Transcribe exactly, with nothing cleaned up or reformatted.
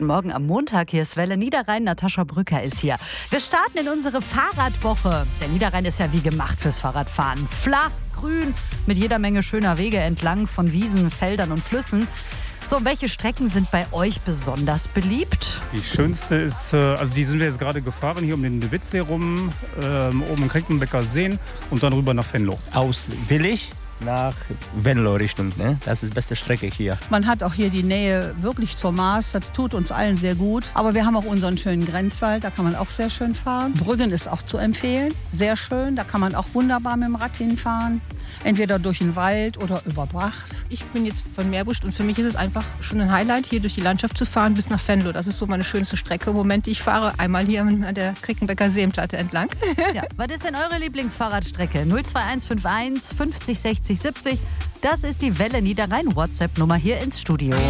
Guten Morgen am Montag. Hier ist Welle Niederrhein. Natascha Brücker ist hier. Wir starten in unsere Fahrradwoche. Der Niederrhein ist ja wie gemacht fürs Fahrradfahren. Flach, grün, mit jeder Menge schöner Wege entlang von Wiesen, Feldern und Flüssen. So, und welche Strecken sind bei euch besonders beliebt? Die schönste ist, also die sind wir jetzt gerade gefahren, hier um den Witzsee rum, ähm, oben in Krickenbecker Seen und dann rüber nach Venlo. Aus Willig nach Venlo Richtung, ne? Das ist die beste Strecke hier. Man hat auch hier die Nähe wirklich zur Maas, das tut uns allen sehr gut. Aber wir haben auch unseren schönen Grenzwald, da kann man auch sehr schön fahren. Brüggen ist auch zu empfehlen, sehr schön, da kann man auch wunderbar mit dem Rad hinfahren. Entweder durch den Wald oder über Bracht. Ich bin jetzt von Meerbusch und für mich ist es einfach schon ein Highlight, hier durch die Landschaft zu fahren bis nach Venlo. Das ist so meine schönste Strecke im Moment, die ich fahre. Einmal hier an der Krickenbecker Seenplatte entlang. Ja, was ist denn eure Lieblingsfahrradstrecke? null zwei eins fünf eins fünfzig sechzig siebzig. Das ist die Welle Niederrhein WhatsApp-Nummer hier ins Studio.